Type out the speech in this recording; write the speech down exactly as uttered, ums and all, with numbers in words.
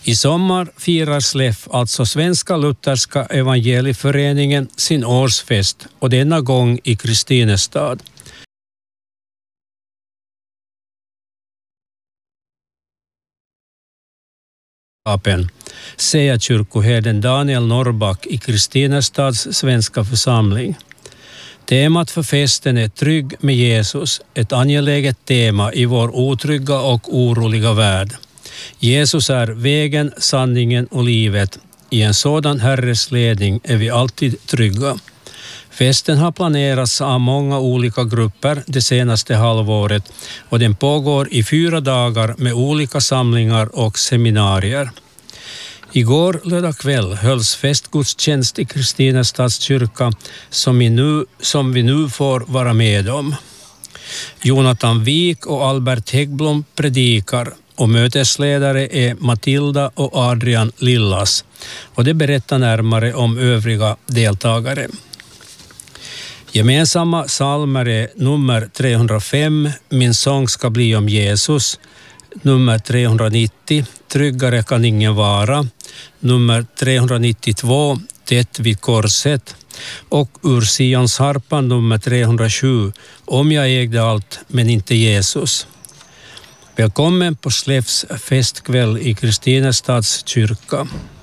I sommar firar S L E F, alltså Svenska Lutherska Evangelieföreningen, sin årsfest och denna gång i Kristinestad. Säger kyrkoherden Daniel Norrback i Kristinestads svenska församling. Temat för festen är Trygg med Jesus, ett angeläget tema i vår otrygga och oroliga värld. Jesus är vägen, sanningen och livet. I en sådan Herres ledning är vi alltid trygga. Festen har planerats av många olika grupper det senaste halvåret och den pågår i fyra dagar med olika samlingar och seminarier. Igår lördag kväll hölls festgudstjänst i Kristinestads kyrka som, i nu, som vi nu får vara med om. Jonathan Wik och Albert Häggblom predikar och mötesledare är Matilda och Adrian Lillas och det berättar närmare om övriga deltagare. Gemensamma psalmer är nummer trehundrafem, Min sång ska bli om Jesus, nummer trehundranittio, Tryggare kan ingen vara, nummer trehundranittiotvå, Tätt vid korset och ur Sions harpan nummer trehundrasju, Om jag ägde allt men inte Jesus. Välkommen på S L E Fs festkväll i Kristinestads kyrka.